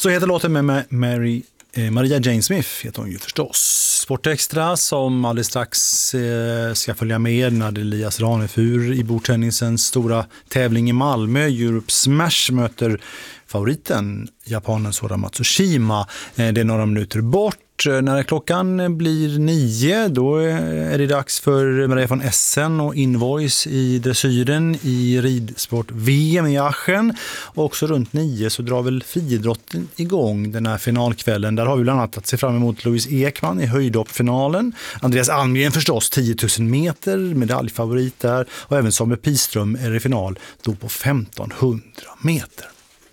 Så heter låten med Maria Jane Smith heter hon ju förstås. Sportextra som alldeles strax ska följa med när Elias Ranefur i bordtennisens stora tävling i Malmö, Europe Smash, möter favoriten, japanen Sora Matsushima. Det är några minuter bort. När klockan blir 9 då är det dags för Maria von Essen och Invoice i dressyren i ridsport VM i Aachen. Och också runt 9 så drar väl friidrotten igång den här finalkvällen. Där har vi bland annat att se fram emot Louise Ekman i höjdhoppfinalen. Andreas Almgren förstås 10 000 meter, medaljfavorit där. Och även Samuel Piström är i final då på 1500 meter.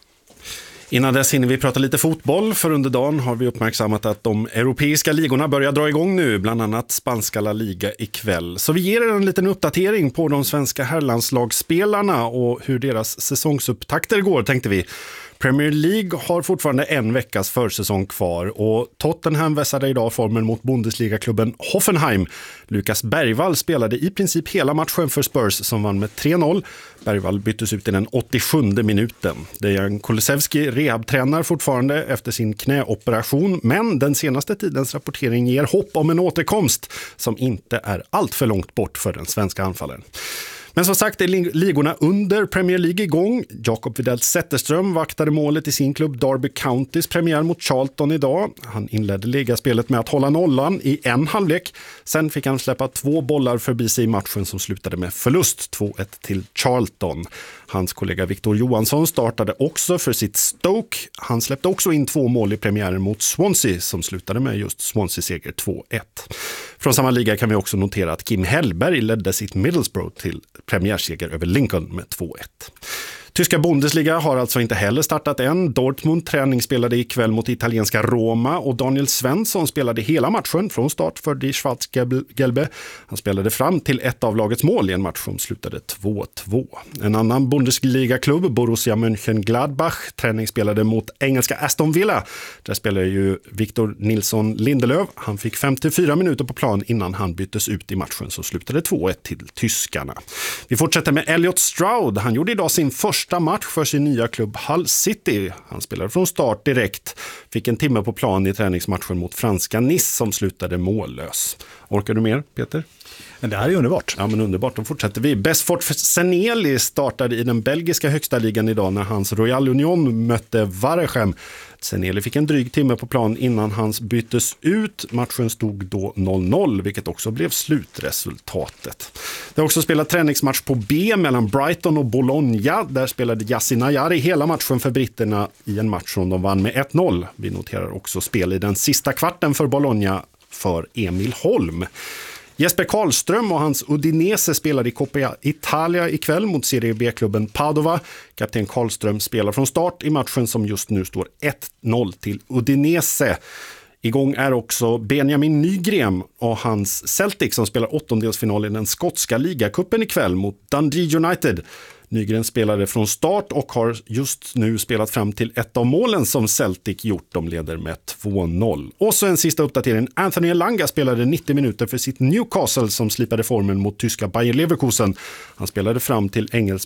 Innan dess hinner vi prata lite fotboll, för under dagen har vi uppmärksammat att de europeiska ligorna börjar dra igång nu, bland annat spanska La Liga ikväll. Så vi ger er en liten uppdatering på de svenska herrlandslagsspelarna och hur deras säsongsupptakter går, tänkte vi. Premier League har fortfarande en veckas försäsong kvar och Tottenham vässade idag formen mot Bundesliga-klubben Hoffenheim. Lukas Bergvall spelade i princip hela matchen för Spurs som vann med 3-0. Bergvall byttes ut i den 87:e minuten. Dejan Kulusevski rehabtränar fortfarande efter sin knäoperation, men den senaste tidens rapportering ger hopp om en återkomst som inte är allt för långt bort för den svenska anfallaren. Men som sagt är ligorna under Premier League igång. Jakob Widell Zetterström vaktade målet i sin klubb Derby Countys premiär mot Charlton idag. Han inledde ligaspelet med att hålla nollan i en halvlek. Sen fick han släppa 2 bollar förbi sig i matchen som slutade med förlust 2-1 till Charlton. Hans kollega Victor Johansson startade också för sitt Stoke. Han släppte också in 2 mål i premiären mot Swansea som slutade med just Swansea-seger 2-1. Från samma liga kan vi också notera att Kim Hellberg ledde sitt Middlesbrough till premiärseger över Lincoln med 2-1. Tyska Bundesliga har alltså inte heller startat än. Dortmund träningsspelade ikväll mot italienska Roma och Daniel Svensson spelade hela matchen från start för Die Schwarz-Gelbe. Han spelade fram till ett av lagets mål i en match som slutade 2-2. En annan Bundesliga-klubb, Borussia Mönchengladbach, träningsspelade mot engelska Aston Villa. Där spelade ju Victor Nilsson Lindelöf. Han fick 54 minuter på plan innan han byttes ut i matchen som slutade 2-1 till tyskarna. Vi fortsätter med Elliot Stroud. Han gjorde idag sin första match för sin nya klubb Hull City. Han spelade från start direkt. Fick en timme på plan i träningsmatchen mot franska Nice som slutade mållös. Orkar du mer, Peter? Det här är underbart. Ja, men underbart. Då fortsätter vi. Besford Seneli startade i den belgiska högsta ligan idag när hans Royal Union mötte Waregem. Seneli fick en dryg timme på plan innan hans byttes ut. Matchen stod då 0-0, vilket också blev slutresultatet. Det har också spelat träningsmatch på B mellan Brighton och Bologna. Där spelade Yassin Nayari hela matchen för britterna i en match som de vann med 1-0. Vi noterar också spel i den sista kvarten för Bologna för Emil Holm. Jesper Karlström och hans Udinese spelade i Coppa Italia ikväll mot Serie B-klubben Padova. Kapten Karlström spelar från start i matchen som just nu står 1-0 till Udinese. Igång är också Benjamin Nygren och hans Celtic som spelar åttondelsfinal i den skotska ligacupen ikväll mot Dundee United. Nygren spelade från start och har just nu spelat fram till ett av målen som Celtic gjort. De leder med 2-0. Och så en sista uppdatering. Anthony Elanga spelade 90 minuter för sitt Newcastle som slipade formen mot tyska Bayer Leverkusen. Han spelade fram till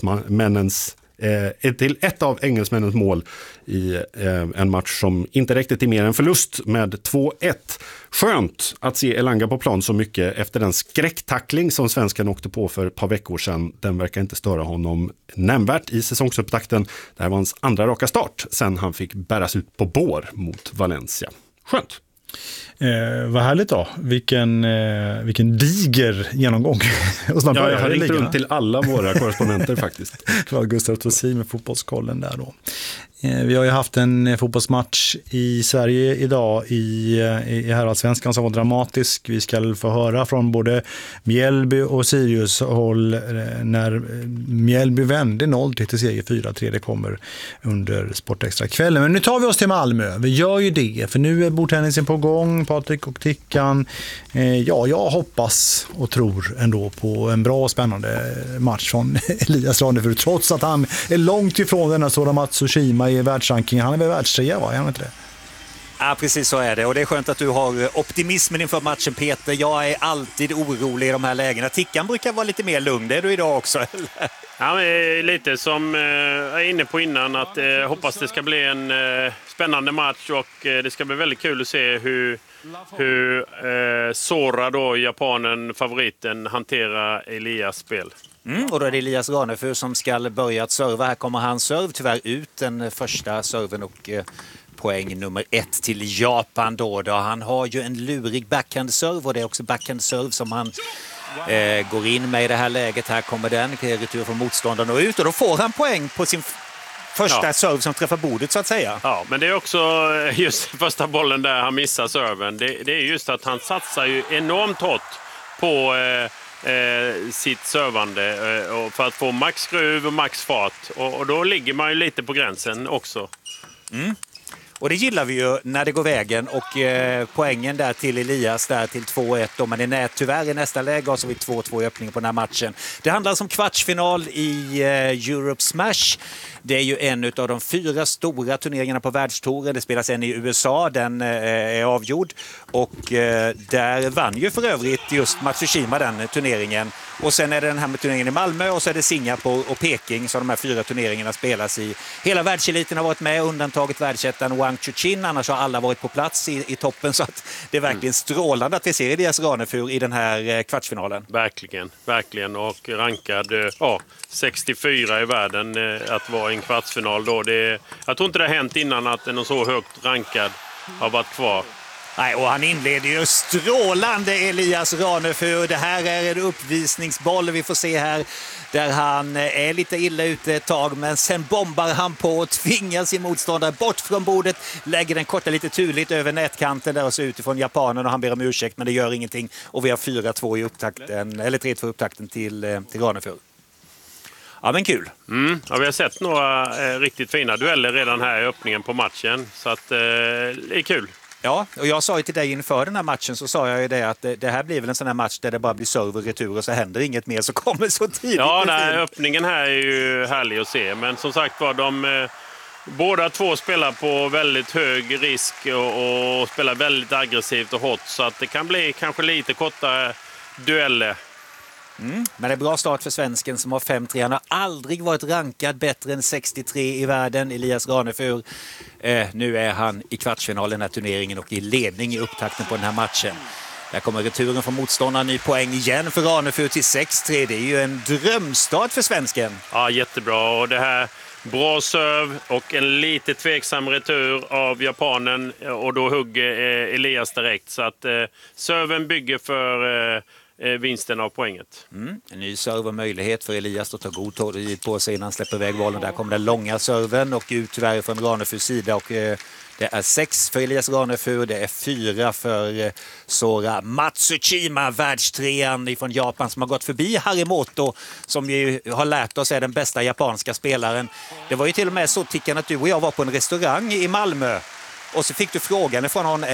till ett av engelsmännens mål i en match som inte räckte till mer än förlust med 2-1. Skönt att se Elanga på plan så mycket efter den skräcktackling som svenskan åkte på för ett par veckor sedan. Den verkar inte störa honom nämnvärt i säsongsupptakten. Det här var hans andra raka start sen han fick bäras ut på bår mot Valencia. Skönt. Vad härligt då. Vilken diger genomgång. Och jag har ringt runt till alla våra korrespondenter faktiskt. Claude Gustav Tossin med fotbollskollen där då. Vi har ju haft en fotbollsmatch i Sverige idag i herrallsvenskan som var dramatisk. Vi ska få höra från både Mjällby och Sirius håll när Mjällby vände 0 till seger 4-3. Det kommer under Sportextra-kvällen. Men nu tar vi oss till Malmö. Vi gör ju det, för nu är bordtennisen på gång. Patrik och Tickan. Ja, jag hoppas och tror ändå på en bra och spännande match från Elias Ranefur. Trots att han är långt ifrån denna Sora Matsushima i världsrankingen. Han är väl världstrea, va? Är han inte det? Ja, precis så är det. Och det är skönt att du har optimismen inför matchen, Peter. Jag är alltid orolig i de här lägena. Tickan brukar vara lite mer lugn. Det är du idag också. Ja, men lite som jag är inne på innan, att hoppas det ska bli en spännande match, och det ska bli väldigt kul att se hur Sora då, japanen, favoriten, hanterar Elias spel. Och då är det Elias Ranefur som ska börja att serva. Här kommer han serv tyvärr ut den första serven, och poäng nummer 1 till Japan då. Han har ju en lurig backhand-serv, och det är också backhand-serv som han går in med i det här läget. Här kommer den, retur från motståndaren och ut, och då får han poäng på sin första serv som träffar bordet så att säga. Ja, men det är också just första bollen där han missar serven. Det är just att han satsar ju enormt hårt på sitt servande för att få max skruv och max fart. Och då ligger man ju lite på gränsen också. Och det gillar vi ju när det går vägen, och poängen där till Elias där till 2-1. Men det är tyvärr i nästa läge, och så har vi 2-2 i öppningen på den här matchen. Det handlar om kvartsfinal i Europe Smash. Det är ju en av de 4 stora turneringarna på världstouren. Det spelas en i USA, den är avgjord. Och där vann ju för övrigt just Matsushima den turneringen. Och sen är det den här med turneringen i Malmö, och så är det Singapore och Peking som de här 4 turneringarna spelas i. Hela världseliten har varit med, undantaget världsettan Wang Chuqin. Annars har alla varit på plats i toppen, så att det är verkligen strålande att vi ser Elias Ranefur i den här kvartsfinalen. Verkligen, verkligen. Och rankad 64 i världen att vara i en kvartsfinal då. Jag tror inte det har hänt innan att någon så högt rankad har varit kvar. Nej, och han inleder ju strålande, Elias Ranefur. Det här är en uppvisningsboll vi får se här, där han är lite illa ute ett tag, men sen bombar han på och tvingar sin motståndare bort från bordet, lägger den korta lite turligt över nätkanten där och så utifrån japanen, och han ber om ursäkt, men det gör ingenting, och vi har 4-2 i upptakten, eller 3-2 i upptakten till Ranefur. Ja, men kul. Ja, vi har sett några riktigt fina dueller redan här i öppningen på matchen, så att det är kul. Ja, och jag sa ju till dig inför den här matchen, så sa jag ju det att det här blir väl en sån här match där det bara blir serve och retur och så händer inget mer, så kommer så tidigt. Ja, nej, öppningen här är ju härlig att se, men som sagt var, båda två spelar på väldigt hög risk och spelar väldigt aggressivt och hårt, så att det kan bli kanske lite korta dueller. Men det är bra start för svensken som har 5-3. Han har aldrig varit rankad bättre än 63 i världen, Elias Ranefur. Nu är han i kvartsfinalen i den här turneringen och i ledning i upptakten på den här matchen. Där kommer returen från motståndaren, ny poäng igen för Ranefur till 6-3. Det är ju en drömstart för svensken. Ja, jättebra. Och det här, bra serv och en lite tveksam retur av japanen, och då hugger Elias direkt. Så att serven bygger för vinsten av poänget. En ny serv och möjlighet för Elias att ta god tid på sig innan han släpper iväg bollen. Där kommer den långa serven och ut tyvärr från Ranefurs sida, och det är 6 för Elias Ranefur, det är 4 för Sora Matsushima, världstrean från Japan, som har gått förbi Harimoto, som ju har lärt oss är den bästa japanska spelaren. Det var ju till och med så, Tickan, att du och jag var på en restaurang i Malmö, och så fick du frågan från honom,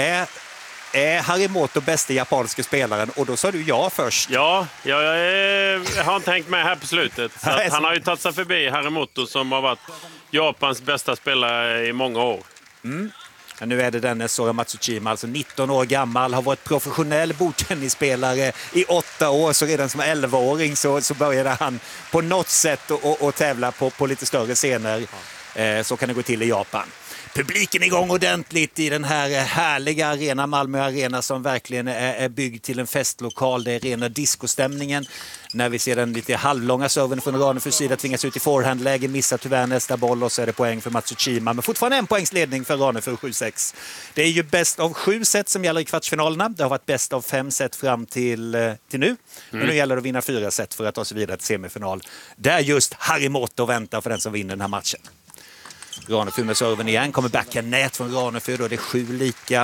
är Harimoto bästa japanska spelaren? Och då sa du ja först. Ja, jag har inte hängt med här på slutet. Så att han har ju tagit sig förbi Harimoto, som har varit Japans bästa spelare i många år. Men nu är det den Sora Matsushima, alltså 19 år gammal, har varit professionell bordtennisspelare i 8 år, så redan som 11-åring så började han på något sätt att tävla på lite större scener. Så kan det gå till i Japan. Publiken igång ordentligt i den här härliga arena, Malmö Arena, som verkligen är byggd till en festlokal. Det är rena discostämningen. När vi ser den lite halvlånga serven från Ranefurs sida, tvingas ut i forehandläge, missar tyvärr nästa boll, och så är det poäng för Matsushima. Men fortfarande en poängsledning för Ranefur, 7-6. Det är ju bäst av 7 set som gäller i kvartsfinalerna. Det har varit bäst av 5 set fram till nu. Men nu gäller det att vinna 4 set för att ta sig vidare till semifinal. Där just Harimoto väntar för den som vinner den här matchen. Ranefur med serven igen, kommer backa nät från Ranefur, då är det 7 lika.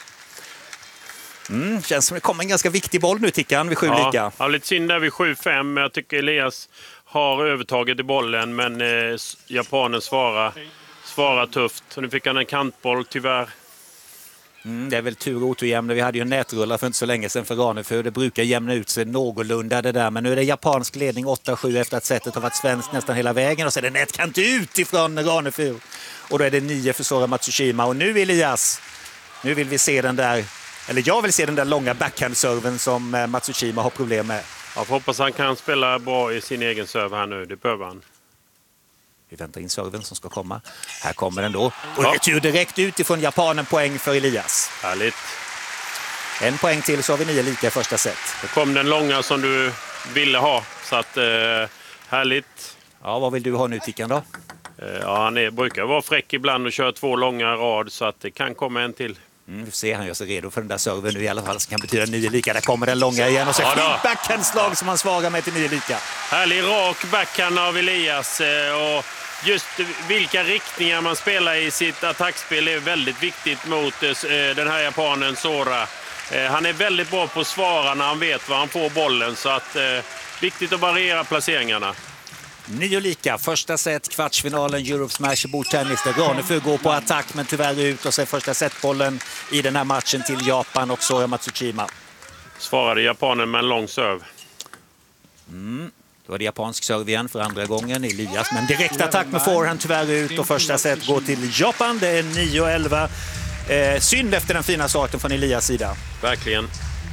Känns som det kommer en ganska viktig boll nu, Tickan, vid 7 lika. Ja, lite synd där vid 7-5. Jag tycker Elias har övertaget i bollen, men japanen svarar tufft. Och nu fick han en kantboll, tyvärr. Det är väl tur och oturjämna. Vi hade ju en nätrullar för inte så länge sedan för Ranefur. Det brukar jämna ut sig någorlunda det där. Men nu är det japansk ledning 8-7 efter att sättet har varit svenskt nästan hela vägen. Och så är det nätkant ut ifrån Ranefur. Och då är det 9 för Sora Matsushima. Och nu, Elias, nu vill vi se den där, eller jag vill se den där långa backhand-serven som Matsushima har problem med. Jag hoppas han kan spela bra i sin egen serve här nu. Det behöver han. Vi väntar in serven som ska komma. Här kommer den då. Och retur direkt utifrån japanen, poäng för Elias. Härligt. En poäng till så har vi 9 lika i första set. Då kom den långa som du ville ha. Så att, härligt. Ja, vad vill du ha nu, Tickan då? Ja, han brukar vara fräck ibland och köra 2 långa rad så att det kan komma en till. Vi får se, han gör sig redo för den där serven nu i alla fall, som kan betyda 9 lika. Där kommer den långa igen och så fint backhandslag som han svarar med till 9 lika. Härlig rak backhand av Elias, och just vilka riktningar man spelar i sitt attackspel är väldigt viktigt mot den här japanen Sora. Han är väldigt bra på att svara när han vet var han får bollen, så att viktigt att variera placeringarna. 9 lika, första set, kvartsfinalen, Europe Smash bordtennis där Ranefur går på attack men tyvärr ut, och så är första setbollen i den här matchen till Japan och Sora Matsushima. Svarade japanen med en lång serve. Då var det japansk serve igen för andra gången. Elias med en direkt attack med forehand tyvärr ut, och första set går till Japan. Det är 9-11. Synd efter den fina starten från Elias sida. Verkligen.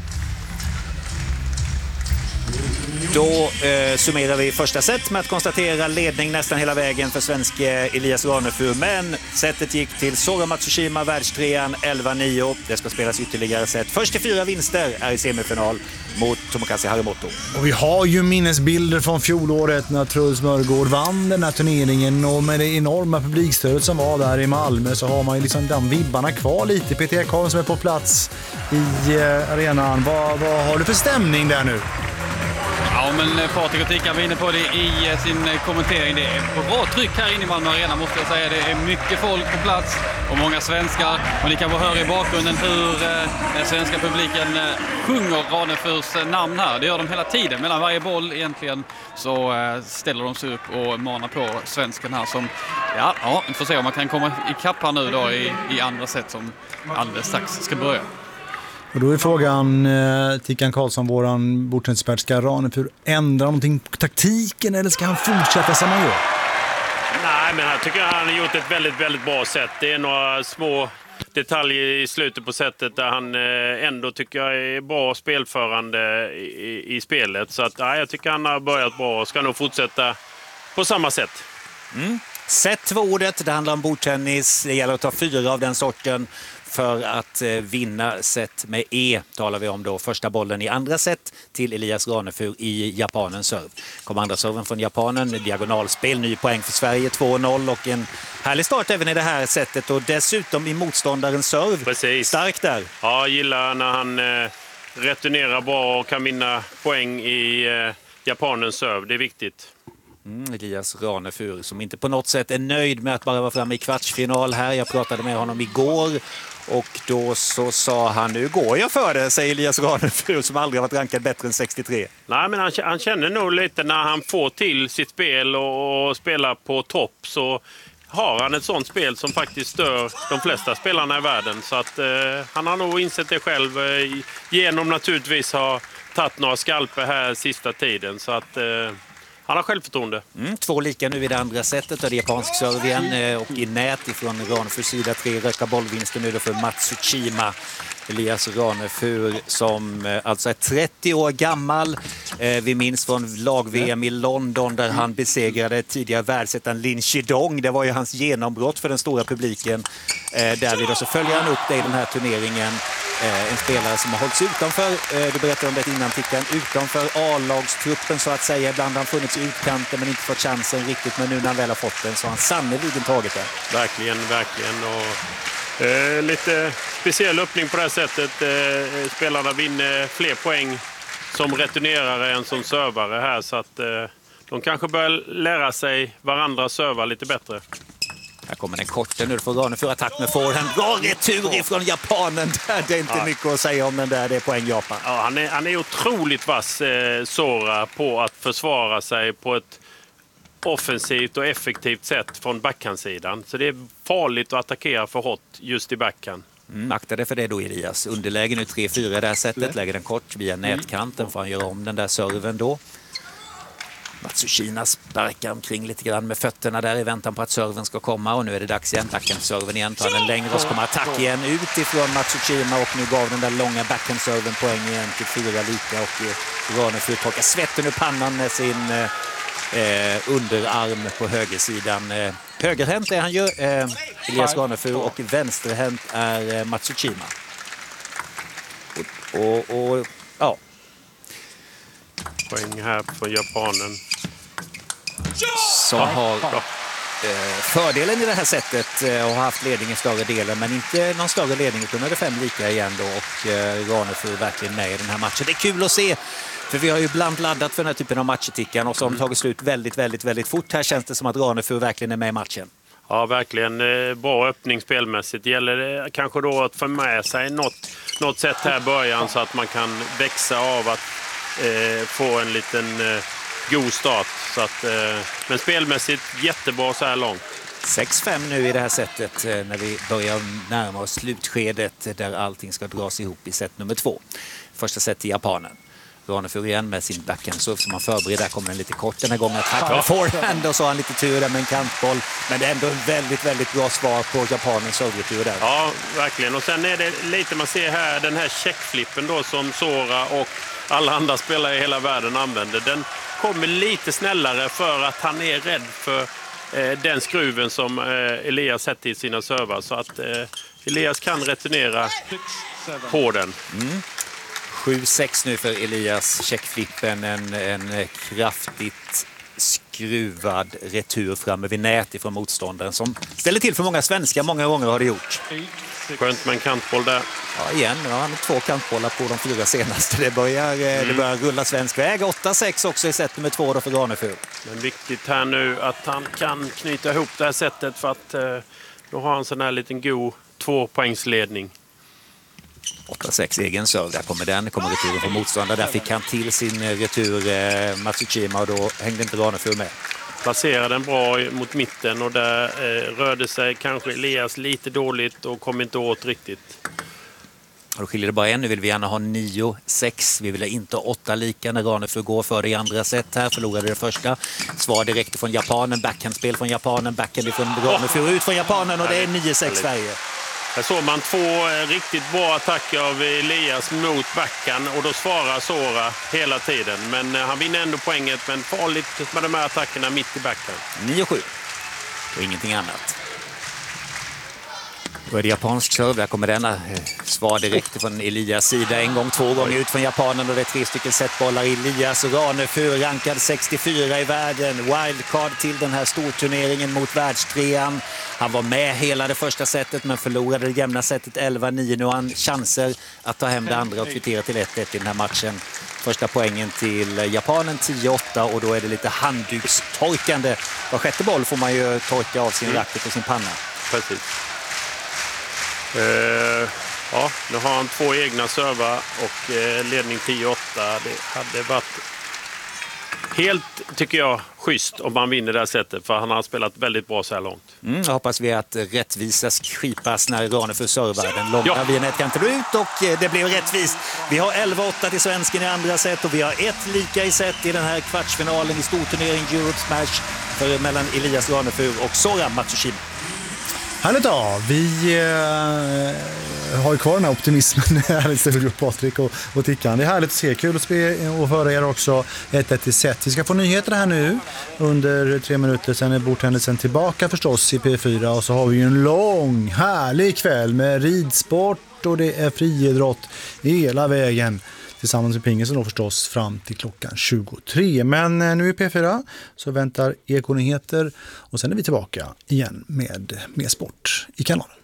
Då summerar vi första set med att konstatera ledning nästan hela vägen för svenske Elias Ranefur. Men setet gick till Sora Matsushima, världstrean, 11-9. Det ska spelas ytterligare set. Först till 4 vinster är i semifinal mot Tomokazu Harimoto. Och vi har ju minnesbilder från fjolåret när Truls Mörgård vann den här turneringen, och med det enorma publikstödet som var där i Malmö så har man ju liksom de vibbarna kvar lite. Peter Ekholm som är på plats i arenan. Vad har du för stämning där nu? Ja, men Patrik och Tickan var inne på det i sin kommentering. Det är bra tryck här inne i Malmö Arena, måste jag säga. Det är mycket folk på plats och många svenskar. Och ni kan bara höra i bakgrunden hur den svenska publiken sjunger Ranefurs namn här. Det gör de hela tiden. Mellan varje boll egentligen så ställer de sig upp och manar på svensken här som, ja, vi får se om man kan komma i kapp här nu då i andra set som alldeles strax ska börja. Och då är frågan, Tickan Karlsson, våran bordtennisexpert, ska Ranefur ändra någonting på taktiken eller ska han fortsätta som han gör? Nej, men jag tycker han har gjort ett väldigt, väldigt bra sätt. Det är några små detaljer i slutet på sättet där han ändå tycker jag är bra spelförande i spelet. Så att, jag tycker han har börjat bra och ska nog fortsätta på samma sätt. Set var ordet, det handlar om bordtennis. Det gäller att ta 4 av den sorten för att vinna set med E, talar vi om då. Första bollen i andra set till Elias Ranefur i japanens serve. Kommer andra serven från japanen, diagonalspel, ny poäng för Sverige, 2-0 och en härlig start även i det här setet och dessutom i motståndarens serve. Precis. Stark där. Ja, jag gillar när han returnerar bra och kan vinna poäng i japanens serve, det är viktigt. Elias Ranefur som inte på något sätt är nöjd med att bara vara framme i kvartsfinal här. Jag pratade med honom igår och då så sa han, nu går jag för det, säger Elias Ranefur som aldrig har varit rankad bättre än 63. Nej, men han känner nog lite när han får till sitt spel och spelar på topp så har han ett sånt spel som faktiskt stör de flesta spelarna i världen. Så att han har nog insett det själv genom naturligtvis ha tagit några skalper här sista tiden. Så att han har självförtroende. 2 lika nu i det andra setet. Och det är japansk serve igen och i nät ifrån Ranefurs sida. 3 röka bollvinster nu då för Matsushima. Elias Ranefur som alltså är 30 år gammal. Vi minns från lag-VM i London där han besegrade tidigare världsettan Lin Chidong. Det var ju hans genombrott för den stora publiken. Därvid och så följer han upp det i den här turneringen. En spelare som har hållits utanför, du berättade om det innan Tickan, utanför A-lagstruppen så att säga. Ibland har han funnits i utkanten men inte fått chansen riktigt. Men nu när han väl har fått den så har han sannoliken tagit den. Verkligen, verkligen. Och lite speciell öppning på det här sättet. Spelarna vinner fler poäng som returnerare än som servare här. Så att de kanske börjar lära sig varandra serva lite bättre. Här kommer den korten nu för Ranefur, attack med forehand. Bra retur ifrån japanen. Det är inte mycket att säga om den där, det är poäng Japan. Ja, han är otroligt vass, Sora, på att försvara sig på ett offensivt och effektivt sätt från backhandsidan. Så det är farligt att attackera för hårt just i backhand. Akta det för det då Elias. Underläge nu 3-4 i det här sättet. Lägger den kort via nätkanten för han gör om den där serven då. Matsushima sparkar omkring lite grann med fötterna där i väntan på att serven ska komma, och nu är det dags igen. Backhand-serven igen, tar den längre och så kommer attack igen utifrån Matsushima, och nu gav den där långa backhand-serven poäng igen till 4 lika, och Ranefur torkar svetten ur pannan med sin underarm på högersidan. Högerhänt är han ju, Elias Ranefur, och vänsterhänt är Matsushima. Och ja. Poäng här på japanen. Som har fördelen i det här sättet och har haft ledning i större delen, men inte någon större ledning, utan är det 5 lika igen då, och Ranefur verkligen med i den här matchen. Det är kul att se, för vi har ju ibland laddat för den här typen av matcher, och så har de tagit slut väldigt fort. Här känns det som att Ranefur verkligen är med i matchen. Ja, verkligen bra öppning spelmässigt. Det gäller kanske då att få med sig något sätt här i början så att man kan växa av att få en liten god start. Så att, men spelmässigt jättebra så här långt. 6-5 nu i det här sättet när vi börjar närma oss slutskedet där allting ska dras ihop i set nummer 2. Första set i japanen. Ranefur igen med sin backhandserve som han förbereder. Kommer den lite kort den här gången. Attack med forehand, och så har han lite tur där med en kantboll. Men det är ändå väldigt bra svar på japanens serveretur där. Ja, verkligen. Och sen är det lite, man ser här den här checkflippen då som Sora och alla andra spelare i hela världen använder. Den kommer lite snällare för att han är rädd för den skruven som Elias sätter i sina servar. Så att Elias kan returnera på den. 7-6 nu för Elias. Checkflippen, en kraftigt skruvad retur framme vid nät ifrån motståndaren som ställer till för många svenskar. Många gånger har det gjort. Skönt med en kantboll där. Ja, igen. Ja, han har 2 kantbollar på de 4 senaste. Det börjar rulla svensk väg. 8-6 också i set nummer 2 då för Ranefur. Men viktigt här nu att han kan knyta ihop det här sättet, för att då har han sån här liten god 2-poängsledning. 8-6 egen serve, där kommer den. Kommer returen från motståndare. Där fick han till sin retur Matsushima, och då hängde inte Ranefur med. Placerade den bra mot mitten, och där rörde sig kanske Elias lite dåligt och kom inte åt riktigt. Och då skiljer det bara en. Nu vill vi gärna ha 9-6. Vi vill inte ha 8 lika när Ranefur går för det i andra set här. Förlorade det första. Svar direkt från japanen. Backhandspel från japanen. Backhand från Ranefur ut från japanen, och det är 9-6 Sverige. Här såg man 2 riktigt bra attacker av Elias mot backhand, och då svarar Sora hela tiden. Men han vinner ändå poänget, men farligt med de här attackerna mitt i backhand. 9-7 och ingenting annat. Då är det japansk serve. Där kommer denna svar direkt från Elias sida. En gång, 2 gånger ut från japanen, och det är 3 stycken setbollar. Elias Ranefur rankad 64 i världen. Wildcard till den här storturneringen mot världstrean. Han var med hela det första setet men förlorade det jämna setet 11-9. Nu har han chanser att ta hem det andra och kvittera till 1-1 i den här matchen. Första poängen till japanen 10-8, och då är det lite handdukstorkande. Var sjätte boll får man ju torka av sin racket och sin panna. Precis. Ja, nu har han 2 egna servar och ledning 10-8. Det hade varit helt, tycker jag, schysst om man vinner det här sättet, för han har spelat väldigt bra så här långt. Jag hoppas vi att rättvisa skipas när Ranefur servar. Den långa vinet kan inte ut, och det blev rättvist. Vi har 11-8 till svensken i andra set, och vi har 1 lika i set i den här kvartsfinalen i storturnering Europe Smash mellan Elias Ranefur och Sora Matsushima. Härligt då. Vi har ju kvar den här optimismen här, Patrik och Tickan. Det är härligt att se, kul att se och höra er också 1-1 i set. Vi ska få nyheter här nu under 3 minuter, sen är bordtennisen tillbaka förstås i P4, och så har vi ju en lång, härlig kväll med ridsport och det är friidrott hela vägen. Tillsammans med pingisen då förstås fram till klockan 23. Men nu i P4 så väntar Ekonyheter, och sen är vi tillbaka igen med mer sport i kanalen.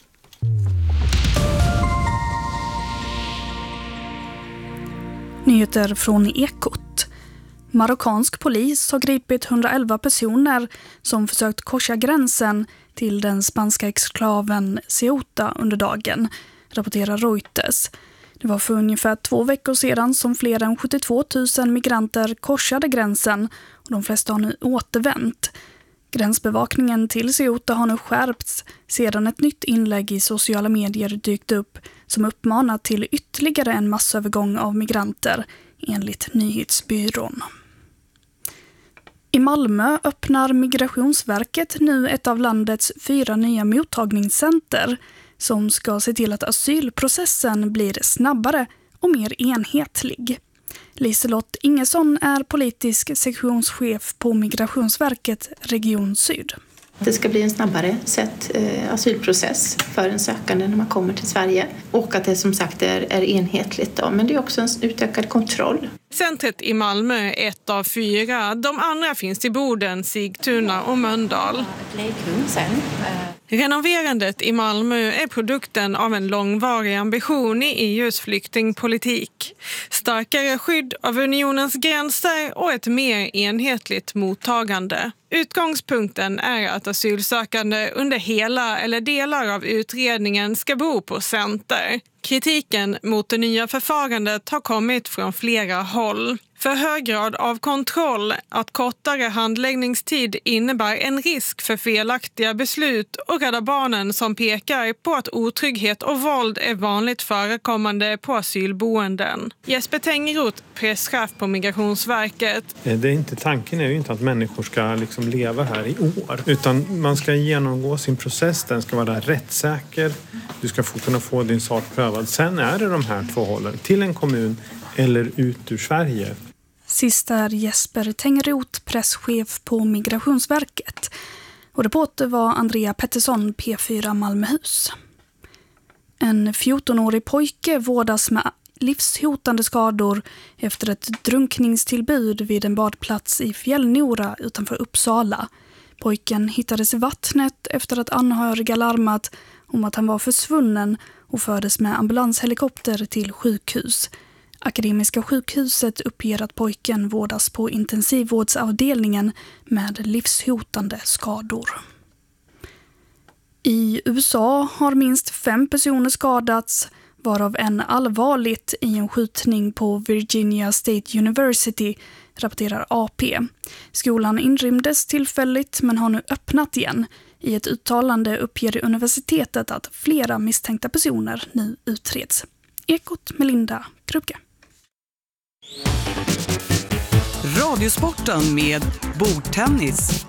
Nyheter från Ekot. Marockansk polis har gripit 111 personer som försökt korsa gränsen till den spanska exklaven Ceuta under dagen, rapporterar Reuters. Det var för ungefär 2 veckor sedan som fler än 72 000 migranter korsade gränsen, och de flesta har nu återvänt. Gränsbevakningen till Ceuta har nu skärpts sedan ett nytt inlägg i sociala medier dykt upp som uppmanar till ytterligare en massövergång av migranter, enligt nyhetsbyrån. I Malmö öppnar Migrationsverket nu ett av landets 4 nya mottagningscenter som ska se till att asylprocessen blir snabbare och mer enhetlig. Liselott Ingesson är politisk sektionschef på Migrationsverket Region Syd. Det ska bli en snabbare asylprocess för en sökande när man kommer till Sverige och att det som sagt är enhetligt. Då. Men det är också en utökad kontroll. Centret i Malmö är ett av 4. De andra finns i Boden, Sigtuna och Mölndal. Renoverandet i Malmö är produkten av en långvarig ambition i EUs flyktingpolitik. Starkare skydd av unionens gränser och ett mer enhetligt mottagande. Utgångspunkten är att asylsökande under hela eller delar av utredningen ska bo på center. Kritiken mot det nya förfarandet har kommit från flera håll. För hög grad av kontroll, att kortare handläggningstid innebär en risk för felaktiga beslut och Rädda Barnen som pekar på att otrygghet och våld är vanligt förekommande på asylboenden. Jesper Tengroth, presschef på Migrationsverket. Tanken är ju inte att människor ska leva här i år, utan man ska genomgå sin process, den ska vara rättssäker, du ska kunna få din sak prövad. Sen är det de här 2 hållen, till en kommun eller ut ur Sverige. Sist är Jesper Tengroth, presschef på Migrationsverket. Och reporter var Andrea Pettersson, P4 Malmöhus. En 14-årig pojke vårdas med livshotande skador efter ett drunkningstillbud vid en badplats i Fjällnora utanför Uppsala. Pojken hittades i vattnet efter att anhöriga larmat om att han var försvunnen och fördes med ambulanshelikopter till sjukhus. Akademiska sjukhuset uppger att pojken vårdas på intensivvårdsavdelningen med livshotande skador. I USA har minst 5 personer skadats, varav en allvarligt i en skjutning på Virginia State University, rapporterar AP. Skolan inrymdes tillfälligt men har nu öppnat igen. I ett uttalande uppger universitetet att flera misstänkta personer nu utreds. Ekot med Linda Krupke. Radiosporten med bordtennis.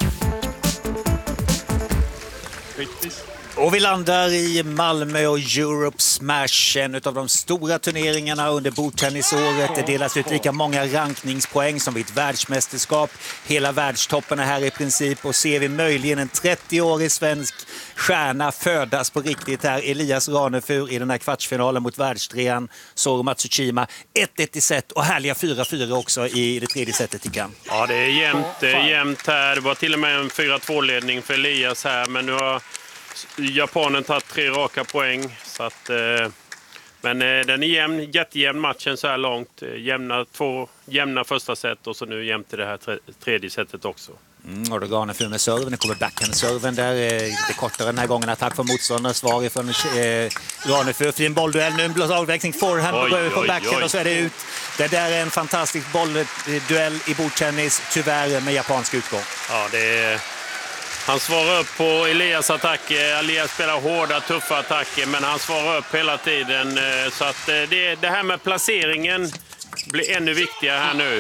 Och vi landar i Malmö och Europe Smash, en av de stora turneringarna under bordtennisåret. Det delas ut lika många rankningspoäng som vid ett världsmästerskap. Hela världstoppen är här i princip, och ser vi möjligen en 30-årig svensk stjärna födas på riktigt här. Elias Ranefur i den här kvartsfinalen mot världstrean Soro Matsushima. 1-1 i set och härliga 4-4 också i det tredje setet i kamp. Ja, det är jämnt här. Det var till och med en 4-2-ledning för Elias här, men nu har Japanen tagit 3 raka poäng. Så att, men den är jämn, jättejämn matchen så här långt. Jämna första set och så nu jämnt i det här tredje setet också. Och då Ranefur med serven, det kommer backhand-serven där, lite kortare den här gången. Attack från motståndare, svar ifrån Ranefur. Fin bollduell, nu en blåsavväxling, forehand på backhand och så är det ut. Det där är en fantastisk bollduell i bordtennis, tyvärr med japansk utgång. Ja, det är... Han svarar upp på Elias attacker. Elias spelar hårda, tuffa attacker, men han svarar upp hela tiden. Så att det här med placeringen blir ännu viktigare här nu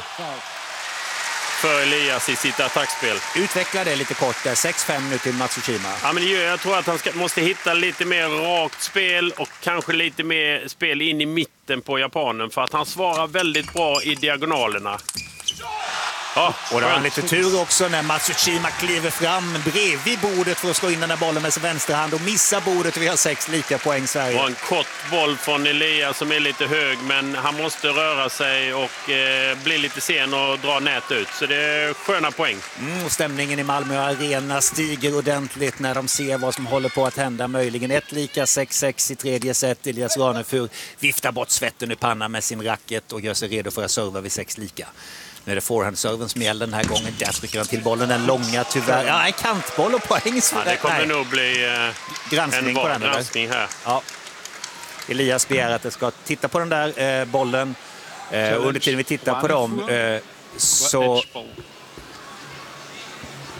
för Elias i sitt attackspel. Utveckla det lite kort där, 6-5 nu till Matsushima. Ja, men jag tror att han måste hitta lite mer rakt spel och kanske lite mer spel in i mitten på japanen, för att han svarar väldigt bra i diagonalerna. Ja, och det var lite tur också när Matsushima kliver fram bredvid bordet för att slå in den här bollen med sin vänsterhand och missar bordet, och vi har 6 lika poäng Sverige. Det var en kort boll från Elias som är lite hög, men han måste röra sig och bli lite sen och dra nät ut. Så det är sköna poäng. Och stämningen i Malmö arena stiger ordentligt när de ser vad som håller på att hända. Möjligen 1 lika, 6-6 i tredje set. Elias Ranefur viftar bort svetten i pannan med sin racket och gör sig redo för att serva vid 6 lika. Nu är det forehand-serven som gäller den här gången. Där trycker han till bollen, den långa tyvärr. Ja, en kantboll och poäng. Ja, det kommer nog bli granskning här. Ja. Elias begär att det ska titta på den där bollen. Under tiden vi tittar på dem så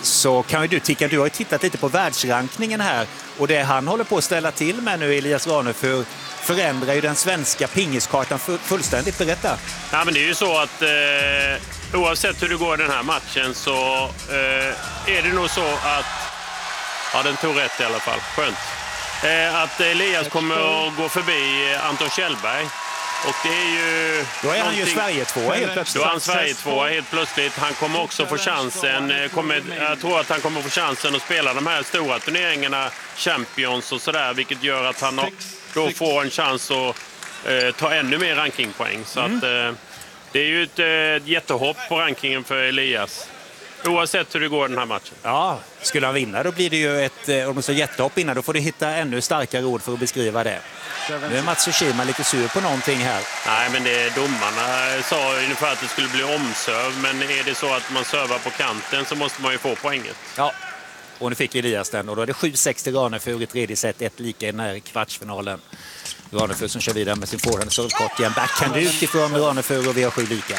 så kan ju du tycka, du har ju tittat lite på världsrankningen här, och det han håller på att ställa till med nu, Elias Ranefur, förändrar ju den svenska pingiskartan fullständigt. Berätta. Ja, men det är ju så att oavsett hur det går den här matchen så är det nog så att, ja, den tog rätt i alla fall, skönt, att Elias kommer att gå förbi Anton Kjellberg. Och det är ju... Då är han ju Sverige-tvåa helt plötsligt. Då är han Sverige-tvåa helt plötsligt. Han kommer också få chansen. Jag tror att han kommer få chansen att spela de här stora turneringarna, Champions och sådär. Vilket gör att han då får en chans att ta ännu mer rankingpoäng. Så att, det är ju ett jättehopp på rankingen för Elias. Oavsett hur det går den här matchen. Ja, skulle han vinna då blir det ju om det så jättehopp innan. Då får du hitta ännu starkare ord för att beskriva det. Nu är Matsushima lite sur på någonting här. Nej, men domarna sa ungefär att det skulle bli omserv. Men är det så att man servar på kanten så måste man ju få poänget. Ja, och nu fick Elias den. Och då är det 7-6 till Ranefur i tredje set. 1 lika i den här kvartsfinalen. Ranefur som kör vidare med sin forehand servekort igen. Backhand utifrån Ranefur och vi har 7 lika.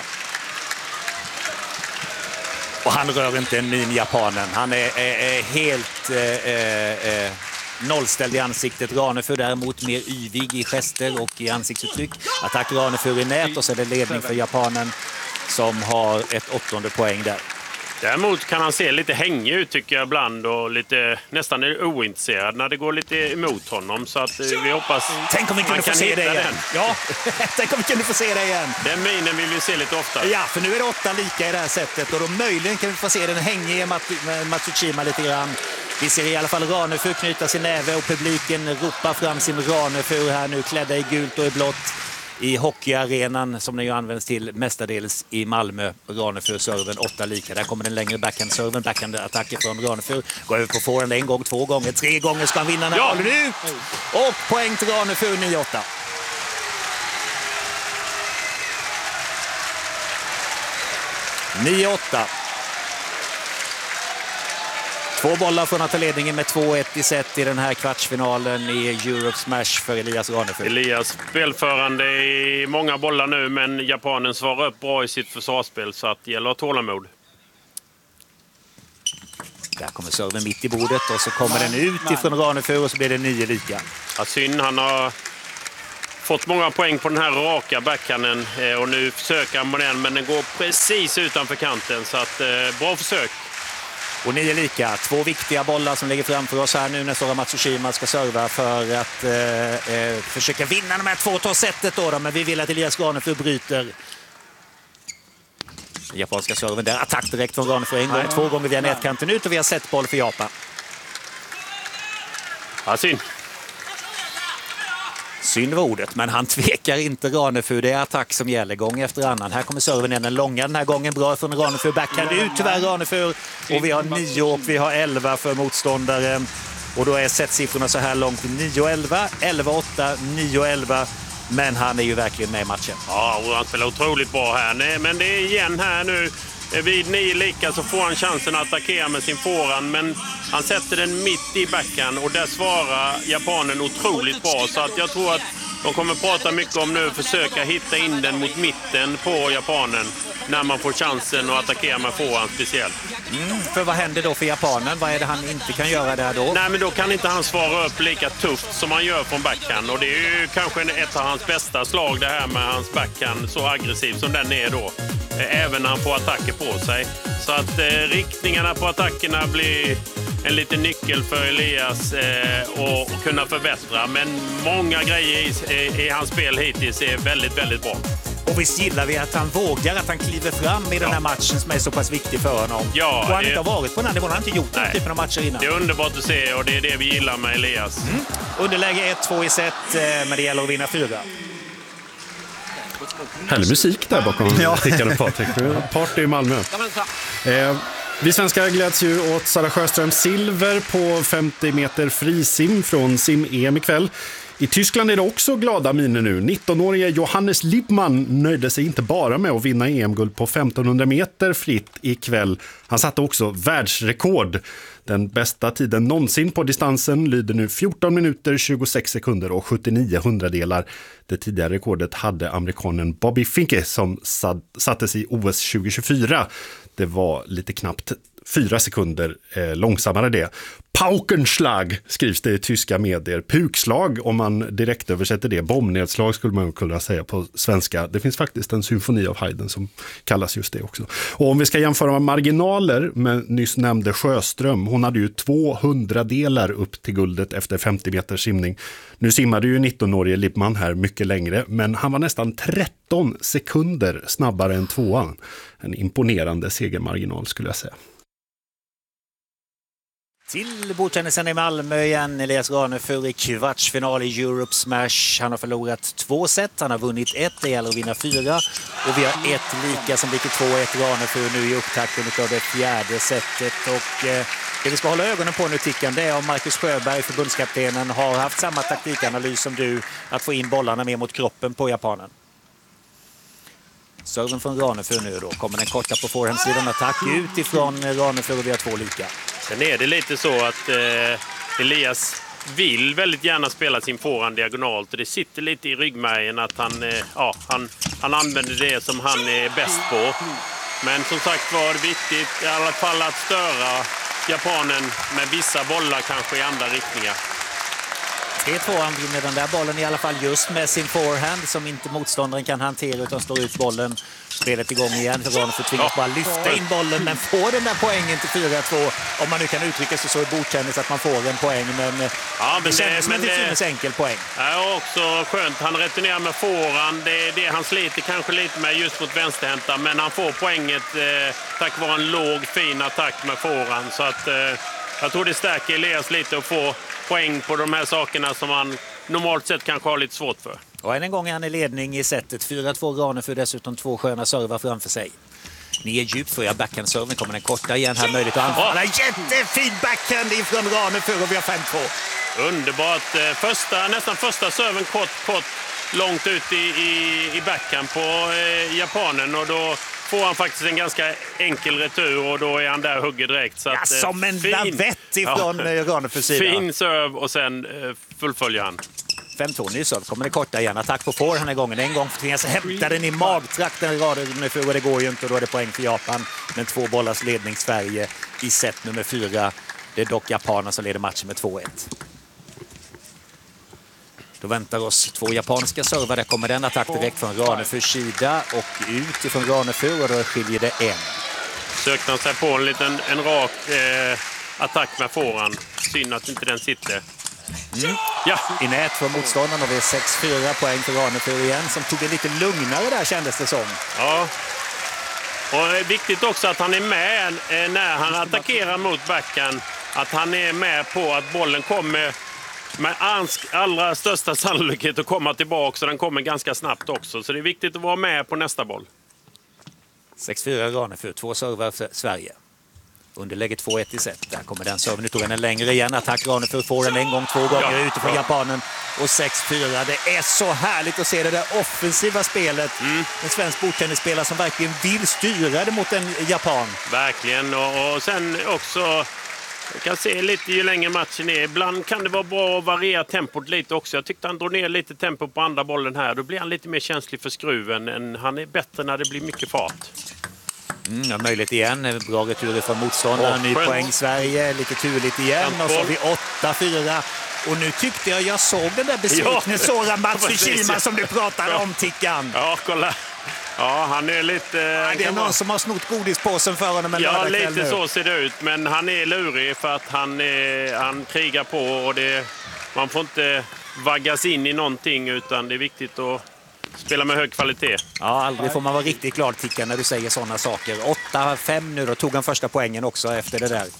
Och han rör inte en min japanen. Han är helt nollställd i ansiktet. Ranefur däremot mer yvig i gester och i ansiktsuttryck. Attack Ranefur i nät och så är det ledning för japanen som har ett 8:e poäng där. Däremot kan han se lite hängig ut tycker jag ibland och lite nästan ointresserad när det går lite emot honom, så att vi hoppas. Tänk om vi kunde få se det igen. Den. Ja, tänk om vi kunde få se det igen. Den minen vill vi se lite ofta. Ja, för nu är det 8 lika i det här sättet och då möjligen kan vi få se den hängige Matsushima lite grann. Vi ser i alla fall Ranefur knyta sin näve och publiken ropar fram sin Ranefur här nu, klädda i gult och i blått. I hockeyarenan som den ju används till mestadels i Malmö. Ranefur serven 8 lika. Där kommer den längre backhand-serven. Backhand-attacker från Ranefur. Går över på forehand 1 gång, 2 gånger, 3 gånger ska han vinna den här bollen ut. Och poäng till Ranefur 9-8. Två bollar från att ta ledningen med 2-1 i set i den här kvartsfinalen i Europe Smash för Elias Ranefur. Elias spelförande i många bollar nu, men japanen svarar upp bra i sitt försvarsspel, så att det gäller att ha tålamod. Där kommer serven mitt i bordet och så kommer den ut ifrån Ranefur och så blir det 9 lika. Ja, synd, han har fått många poäng på den här raka backhanden och nu försöker han med den, men den går precis utanför kanten, så att bra försök. Och 9 lika, 2 viktiga bollar som ligger framför oss här nu när Sora Matsushima ska serva för att försöka vinna de här 2 tar-sättet då, men vi vill att Elias Ranefur bryter. Japanska serven där, attack direkt från Ranefur 1 gång, 2 gånger via nätkanten ut och vi har sett boll för Japan. Ja, Synd var ordet, men han tvekar inte Ranefur. Det är attack som gäller gång efter annan. Här kommer serven igen, den långa den här gången. Bra från Ranefur, backhand ut tyvärr Ranefur. Och vi har 9 och vi har 11 för motståndaren. Och då är setsiffrorna så här långt 9-11, 11-8, 9-11. Men han är ju verkligen med i matchen. Ja, och han spelar otroligt bra här. Men det är igen här nu. Vid 9 lika så får han chansen att attackera med sin forehand, men han sätter den mitt i backhand och där svarar japanen otroligt bra, så att jag tror att de kommer prata mycket om nu försöka hitta in den mot mitten på japanen när man får chansen att attackera med forehand speciellt. För vad händer då för japanen? Vad är det han inte kan göra där då? Nej, men då kan inte han svara upp lika tufft som han gör från backhand, och det är ju kanske ett av hans bästa slag det här med hans backhand, så aggressiv som den är då. Även när han får attacker på sig. Så att riktningarna på attackerna blir en liten nyckel för Elias att kunna förbättra. Men många grejer i hans spel hittills är väldigt, väldigt bra. Och visst gillar vi att han vågar, att han kliver fram i den här matchen som är så pass viktig för honom. Ja, och han inte har varit på den här nivån, han har inte gjort den typen av matcher innan. Det är underbart att se och det är det vi gillar med Elias. Underläge 1-2 i set, men det gäller att vinna 4. Härlig musik där bakom tickande Patrik. Party i Malmö. Vi svenskar gläds ju åt Sara Sjöströms silver på 50 meter frisim från sim-EM ikväll. I Tyskland är det också glada miner nu. 19-årige Johannes Lippmann nöjde sig inte bara med att vinna EM-guld på 1500 meter fritt ikväll. Han satte också världsrekord. Den bästa tiden någonsin på distansen lyder nu 14 minuter, 26 sekunder och 79 hundradelar. Det tidigare rekordet hade amerikanen Bobby Finke som sattes i OS 2024. Det var lite knappt 4 sekunder långsammare det. Paukenschlag skrivs det i tyska medier. Pukslag om man direkt översätter det. Bombnedslag skulle man kunna säga på svenska. Det finns faktiskt en symfoni av Haydn som kallas just det också. Och om vi ska jämföra med marginaler med nyss nämnde Sjöström. Hon hade ju 200 delar upp till guldet efter 50 meters simning. Nu simmade ju 19-årige Lippmann här mycket längre, men han var nästan 13 sekunder snabbare än tvåan. En imponerande segermarginal skulle jag säga. Till bordtennisen i Malmö igen. Elias Ranefur i kvartsfinal i Europe Smash. Han har förlorat 2 set, han har vunnit 1, det gäller att vinna 4. Och vi har 1 lika som blir 2-1 Ranefur nu i upptakten av det 4:e setet. Och det vi ska hålla ögonen på nu, Tickan, det är om Marcus Sjöberg, förbundskaptenen, har haft samma taktikanalys som du, att få in bollarna mer mot kroppen på japanen. Serven från Ranefur nu då. Kommer den korta på forehandsidan, attack utifrån Ranefur och vi har 2 lika. Sen är det lite så att Elias vill väldigt gärna spela sin forehand diagonalt och det sitter lite i ryggmärgen att han använder det som han är bäst på. Men som sagt var det viktigt i alla fall att störa japanen med vissa bollar kanske i andra riktningar. 3-2, han vinner den där bollen i alla fall just med sin forehand som inte motståndaren kan hantera utan slår ut bollen. Spelet igång igen för Ranefur tvingas bara lyfta in bollen men får den där poängen till 4-2 om man nu kan uttrycka sig så i bordtennis att man får en poäng, men det känns som en till synes enkel poäng. Ja, också skönt. Han returnerar med forehand. Det är det han sliter kanske lite med just mot vänsterhänta, men han får poänget tack vare en låg fin attack med forehand, så att jag tror det stärker Elias lite att få poäng på de här sakerna som han normalt sett kanske har lite svårt för. Och än en gång är han i ledning i setet. 4-2 Ranefur, dessutom 2 sköna servar framför sig. Ni är djupt för backhandserven, kommer den korta igen här, möjligt att anfalla. Jättefin backhand ifrån Ranefur och vi har 5-2. Underbart. Nästan första serven kort långt ut i backhand på japanen och då får han faktiskt en ganska enkel retur och då är han där och hugger direkt. Så att, som en lavett ifrån Ranefurs sida. Fin serv och sen fullföljer han. 5-2 ny serv, kommer det korta igen. Attack på får den här gången. En gång tvingas hämta den i magtrakten Ranefur och det går ju inte och då är det poäng för Japan. Men 2 bollars ledning Sverige i set nummer 4. Det är dock japanerna som leder matchen med 2-1. Då väntar oss 2 japanska servar. Där kommer den attack direkt från Ranefurs sida och ut ifrån Ranefur och då skiljer det 1. Sökte han sig på en rak attack med forehand. Synd att inte den sitter. Ja, i nät för motståndaren och vi är 6-4 poäng för Ranefur igen som tog det lite lugnare där kändes det som. Ja. Och viktigt också att han är med när han attackerar mot backhand. Att han är med på att bollen kommer med allra största sannolikhet att komma tillbaka så den kommer ganska snabbt också. Så det är viktigt att vara med på nästa boll. 6-4 Ranefur, 2 servar för Sverige. Underlägget 2-1 i set. Där kommer den serven. Nu tog den längre igen. Attack Ranefur får den en gång, 2 gånger utifrån japanen. Och 6-4. Det är så härligt att se det där offensiva spelet. En svensk bordtennisspelare som verkligen vill styra det mot en japan. Verkligen. Och sen också, jag kan se lite ju längre matchen är. Ibland kan det vara bra att variera tempot lite också. Jag tyckte han drog ner lite tempo på andra bollen här. Då blir han lite mer känslig för skruven. Han är bättre när det blir mycket fart. Möjligt igen. Bra retur från motståndaren. Ny poäng Sverige. Lite turligt igen. Och så har vi 8-4. Och nu tyckte jag såg den där besvikna Sora Matsushima som du pratade om, Tickan. Ja, kolla. Ja, han är lite... det är någon som har snott godispåsen för honom. Ja, lite så ser det ut. Men han är lurig för att han krigar på. Och man får inte vaggas in i någonting utan det är viktigt att spela med hög kvalitet. Ja, aldrig får man vara riktigt glad, Tickan, när du säger sådana saker. 8-5 nu då, tog han första poängen också efter det där.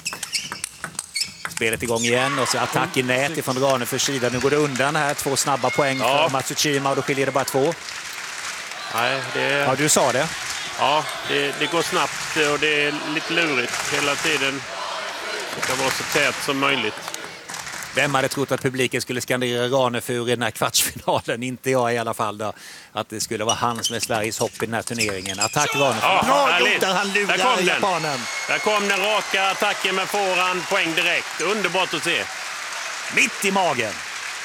Spelet igång igen och så attack i nät ifrån Ranefurs sida. Nu går det undan här, 2 snabba poäng för Matsushima och då skiljer det bara 2. Nej, Ja, du sa det. Ja, det går snabbt och det är lite lurigt hela tiden. Det kan vara så tät som möjligt. Vem hade trott att publiken skulle skandera Ranefur i den här kvartsfinalen? Inte jag i alla fall då. Att det skulle vara han som är Sveriges hopp i den här turneringen. Attack Ranefur. Bra gjort där han lurar japanen. Där kom den raka attacken med forehand, poäng direkt. Underbart att se. Mitt i magen.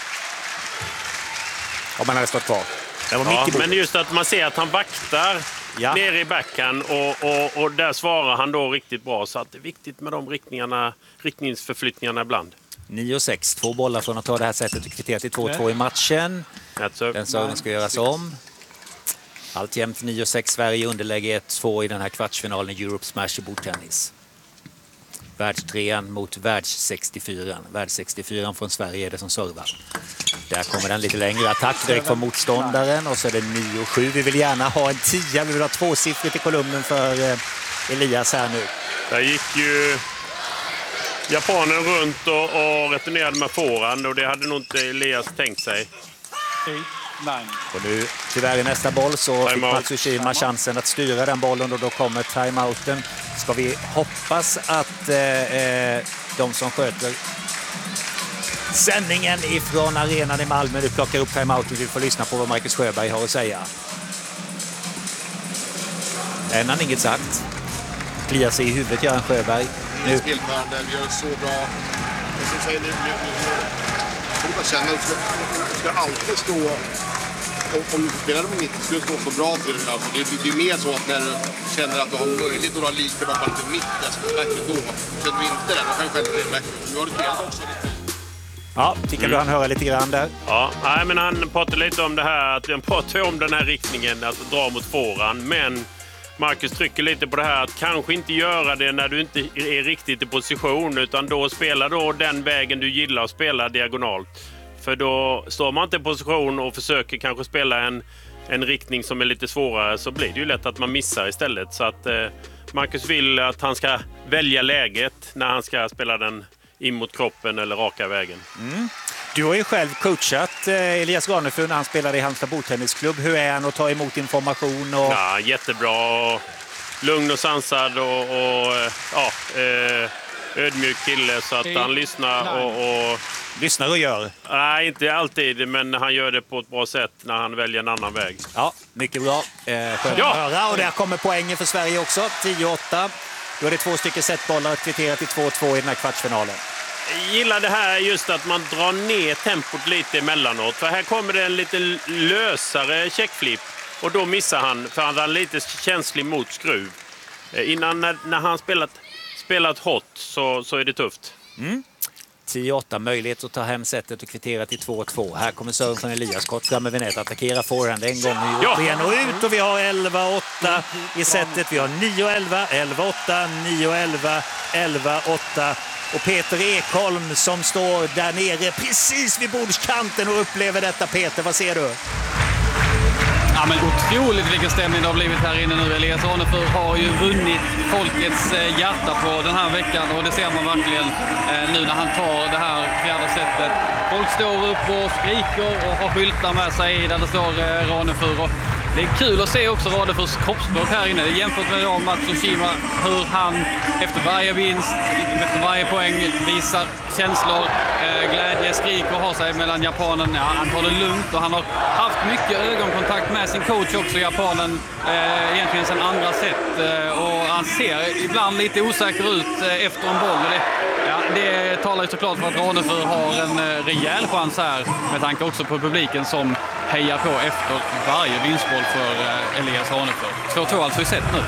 Om man hade stått kvar. Det var mitt i men just att man ser att han vaktar nere i backhand och där svarar han då riktigt bra. Så att det är viktigt med de riktningsförflyttningarna ibland. 9-6, 2 bollar från att ta det här sättet och kvittera till 2-2 i matchen. Den serven ska göras om. Alltjämt 9-6, Sverige underläge 1-2 i den här kvartsfinalen i Europe Smash i bordtennis. Världstrean mot världs-64. Världs-64 från Sverige är det som servar. Där kommer den lite längre attack direkt från motståndaren och så är det 9-7. Vi vill gärna ha en 10, vi vill ha 2-siffrigt i kolumnen för Elias här nu. Där gick ju japanen runt och returnerade med forehand och det hade nog inte Elias tänkt sig. Och nu tyvärr i nästa boll så fick Matsushima chansen att styra den bollen och då kommer timeouten. Ska vi hoppas att de som sköter sändningen ifrån arenan i Malmö nu plockar upp timeouten. Vi får lyssna på vad Marcus Sjöberg har att säga. Än han inget sagt. Kliar sig i huvudet, Göran Sjöberg. Nu. Spelvärde, vi gör så bra. Och så säger nu jag känner att du ska alltid stå, om du spelar med mitt, ska du stå så bra till det. Alltså, det är mer så att när du känner att du har möjlighet att ha lite bara lite mitt, då känner du inte det. Då kan du själv bli bättre. Nu har du spelat också lite. Ja, tycker du han höra lite grann där? Ja, nej, men han pratar lite om det här, att han pratar om den här riktningen, att dra mot forehand, men Marcus trycker lite på det här att kanske inte göra det när du inte är riktigt i position utan då spela då den vägen du gillar att spela diagonalt. För då står man inte i position och försöker kanske spela en riktning som är lite svårare så blir det ju lätt att man missar istället. Så att Marcus vill att han ska välja läget när han ska spela den in mot kroppen eller raka vägen. Mm. Du har ju själv coachat Elias Ranefur när han spelade i Halmstad bordtennisklubb. Hur är han att ta emot information? Och... Ja, jättebra. Lugn och sansad och ödmjuk kille så att han lyssnar och... Lyssnar och gör? Nej, inte alltid, men han gör det på ett bra sätt när han väljer en annan väg. Ja, mycket bra. Skönt att höra. Och där kommer poängen för Sverige också. 10-8. Då är det 2 stycken setbollar kvitterat till 2-2 i den här kvartsfinalen. Jag gillar det här just att man drar ner tempot lite emellanåt. För här kommer det en lite lösare checkflip. Och då missar han, för han är lite känslig mot skruv. Innan när han spelat hot så är det tufft. 10-8, möjlighet att ta hem sättet och kvittera till 2-2. Här kommer serven från Elias, kort fram med nät, attackera forehand en gång nu igen och ut. Och vi har 11-8 i sättet. Vi har 9-11, 11-8, 9-11, 11-8. Och Peter Ekholm som står där nere precis vid bordskanten och upplever detta. Peter, vad ser du? Ja, men otroligt vilken stämning det har blivit här inne nu. Elias Ranefur har ju vunnit folkets hjärta på den här veckan och det ser man verkligen nu när han tar det här fjärde sättet. Folk står upp och skriker och har skyltar med sig där det står Ranefur. Det är kul att se också Ranefurs kroppsspråk här inne. Jämfört med Matsushima, hur han efter varje vinst, efter varje poäng visar känslor, glädje, skrik och har sig mellan japanen. Ja, han tar det lugnt och han har haft mycket ögonkontakt med sin coach också, japanen, egentligen sedan andra sätt. Och han ser ibland lite osäker ut efter en boll. Det talar ju såklart för att Ranefur har en rejäl chans här med tanke också på publiken som hejar på efter varje vinstboll för Elias Ranefur. 2-2 alltså i set nu.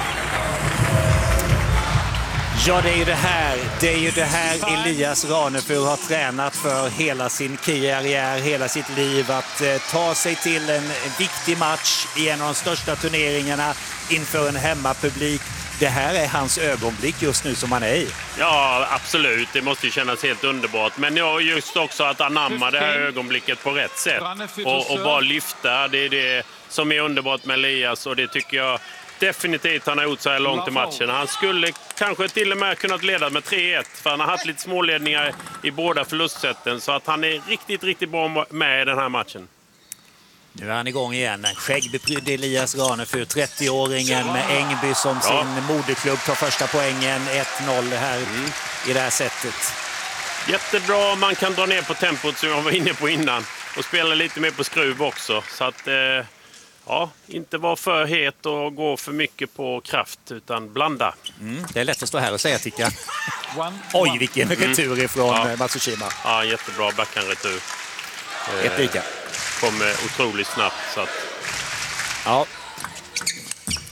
Ja, det är ju det här Elias Ranefur har tränat för hela sin karriär, hela sitt liv. Att ta sig till en viktig match i en av de största turneringarna inför en hemmapublik. Det här är hans ögonblick just nu som han är i. Ja, absolut. Det måste ju kännas helt underbart. Men just också att anamma det här ögonblicket på rätt sätt. Och bara lyfta. Det är det som är underbart med Elias. Och det tycker jag definitivt han har gjort så här långt i matchen. Han skulle kanske till och med kunnat leda med 3-1. För han har haft lite småledningar i båda förlustsätten. Så att han är riktigt, riktigt bra med i den här matchen. Nu är han igång igen. En skäggbeprydd Elias Ranefur, 30-åringen med Ängby som sin moderklubb, tar första poängen. 1-0 här i det här sättet. Jättebra, man kan dra ner på tempot som jag var inne på innan. Och spela lite mer på skruv också. Så att, inte vara för het och gå för mycket på kraft, utan blanda. Det är lätt att stå här och säga, tycker jag. Oj, vilken retur ifrån Matsushima. Ja, jättebra backhandretur. Ett lika. Kommer otroligt snabbt. Så att... Ja.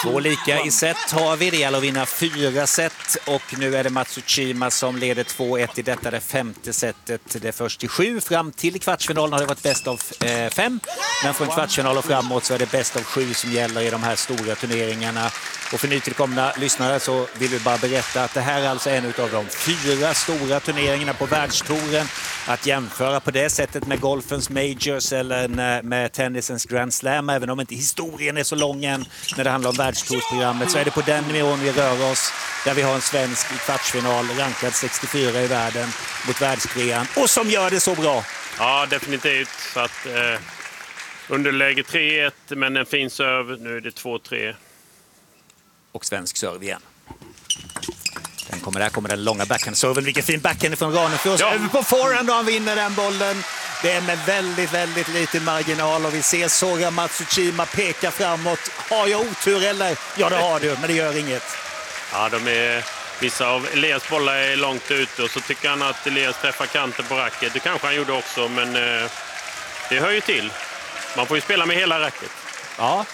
2 lika i set har vi. Det gäller att vinna 4 set och nu är det Matsushima som leder 2-1 i detta det 5:e setet. Det är först i 7 fram till kvartsfinalen har det varit bäst av 5. Men från kvartsfinal och framåt så är det bäst av 7 som gäller i de här stora turneringarna. Och för nytillkomna lyssnare så vill vi bara berätta att det här är alltså en av de 4 stora turneringarna på världstouren. Att jämföra på det sättet med golfens majors eller med tennisens Grand Slam, även om inte historien är så lång än när det handlar om världstoursprogrammet, så är det på den nivån vi rör oss, där vi har en svensk i kvartsfinal rankad 64 i världen mot världstrean och som gör det så bra. Ja, definitivt. Så att, underläge 3-1, men en fin serve. Nu är det 2-3. Och svensk serve igen. Där kommer den långa backhand-serven. Vilken fin backhand från Ranefors. Ja. Över på forehand och han vinner den bollen. Det är med väldigt, väldigt lite marginal och vi ser Sora Matsushima peka framåt. Har jag otur eller? Ja, det har du, men det gör inget. Ja, vissa av Elias bollar är långt ute och så tycker han att Elias träffar kanten på racket. Det kanske han gjorde också, men det hör ju till. Man får ju spela med hela racket. Ja.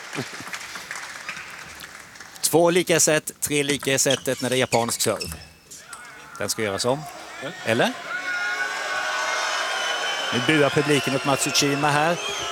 2 lika i set, 3 lika i setet när det är japansk serve. Den ska göras om. Eller? Nu buar publiken åt Matsushima här.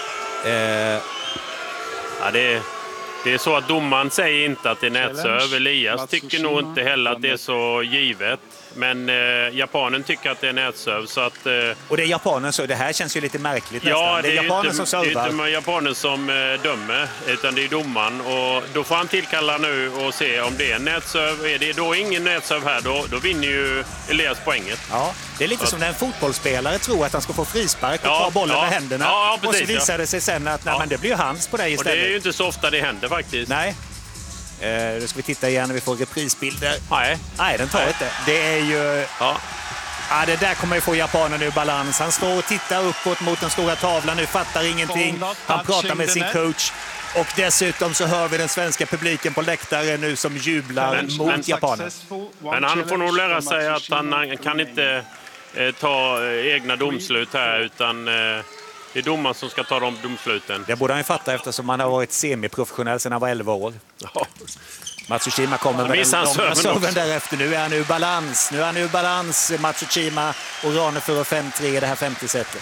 Ja, det är så att domaren säger inte att det är nätserve. Elias tycker nog inte heller att det är så givet. Men japanen tycker att det är nätserve. Så att, och det är japanen, så det här känns ju lite märkligt ja, nästan. Det är japanen som servar. Det är inte japanen som dömer, utan det är domaren. Och då får han tillkalla nu och se om det är nätserve. Är det då ingen nätserve här, då vinner ju Elias poänget. Ja, det är lite som när en fotbollsspelare tror att han ska få frispark och ta bollen med händerna. Ja, precis, och så visar det sig sen att men det blir ju hans på dig istället. Och det är ju inte så ofta det händer faktiskt. Nej. Då ska vi titta igen när vi får reprisbilder. Nej, den tar inte. Det är ju... Ja, det där kommer ju få japanen ur balans. Han står och tittar uppåt mot den stora tavlan. Nu fattar ingenting. Han pratar med sin coach. Och dessutom så hör vi den svenska publiken på läktaren nu som jublar mot japanen. Men han får nog lära sig att han kan inte ta egna domslut här, utan... Det är domaren som ska ta de domsluten. Det borde han ju fatta eftersom han har varit semiprofessionell sedan han var 11 år. Ja. Matsushima kommer med den långa serven därefter. Nu är han ur balans. Matsushima och Ranefur 5-3 i det här 50 setet.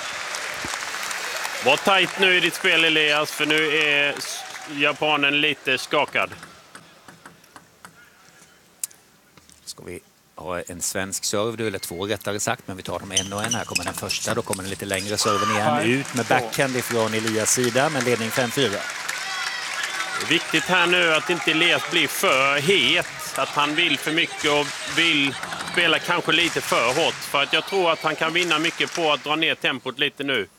Var tajt nu i ditt spel, Elias, för nu är japanen lite skakad. Ska vi ha en svensk serve, eller 2 rättare sagt, men vi tar dem en och en. Här kommer den första, då kommer den lite längre serven igen. Ut med backhand ifrån Elias sida, med ledning 5-4. Det är viktigt här nu att inte Elias blir för het, att han vill för mycket och vill spela kanske lite för hårt. För att jag tror att han kan vinna mycket på att dra ner tempot lite nu.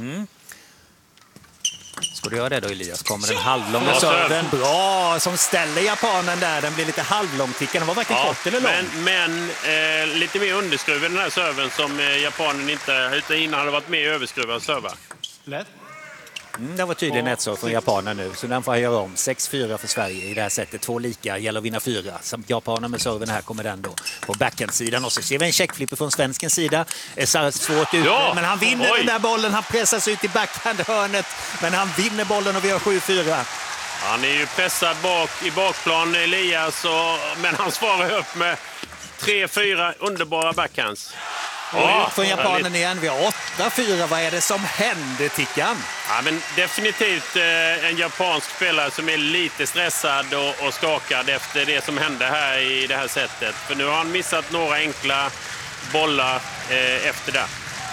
Ska du göra det då, Elias? Kommer den halvlånga serven. Bra, som ställer japanen där. Den blir lite halvlångtickad. Den var varken kort eller lång. Men lite mer underskruven den här serven som japanen inte utan innan hade varit mer överskruvad serva. Det var tydligen ett så från japanen nu. Så den får jag göra om. 6-4 för Sverige i det här sättet. 2 lika, gäller att vinna 4. Samt japanen med serven här kommer den då på backhandsidan. Och så ser vi en checkflipper från svenskens sida. Är svårt ut, men han vinner den där bollen. Han pressas ut i backhandhörnet. Men han vinner bollen och vi har 7-4. Han är ju pressad i bakplan, Elias. Men han svarar upp med 3-4 underbara backhands. Från japanen igen. Vi har 8-4. Vad är det som händer, Tickan? Ja, men definitivt en japansk spelare som är lite stressad och skakad efter det som hände här i det här sättet. För nu har han missat några enkla bollar efter det.